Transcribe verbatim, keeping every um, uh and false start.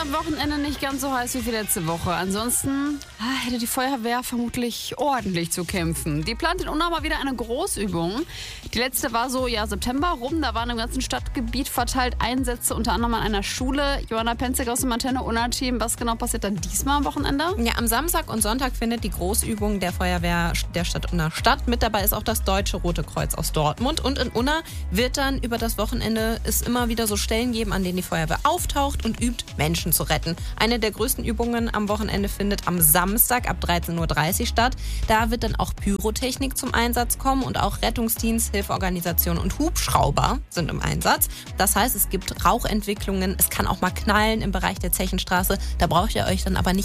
am Wochenende nicht ganz so heiß wie für letzte Woche. Ansonsten ah, hätte die Feuerwehr vermutlich ordentlich zu kämpfen. Die plant in Unna mal wieder eine Großübung. Die letzte war so, ja, September rum. Da waren im ganzen Stadtgebiet verteilt Einsätze, unter anderem an einer Schule. Johanna Penzig aus dem Antenne-Unna-Team. Was genau passiert dann diesmal am Wochenende? Ja, am Samstag und Sonntag findet die Großübung der Feuerwehr der Stadt Unna statt. Mit dabei ist auch das Deutsche Rote Kreuz aus Dortmund. Und in Unna wird dann über das Wochenende es immer wieder so Stellen geben, an denen die Feuerwehr auftaucht und übt, Menschen zu retten. Eine der größten Übungen am Wochenende findet am Samstag ab dreizehn Uhr dreißig statt. Da wird dann auch Pyrotechnik zum Einsatz kommen und auch Rettungsdienst, Hilfeorganisationen und Hubschrauber sind im Einsatz. Das heißt, es gibt Rauchentwicklungen, es kann auch mal knallen im Bereich der Zechenstraße. Da braucht ihr euch dann aber nicht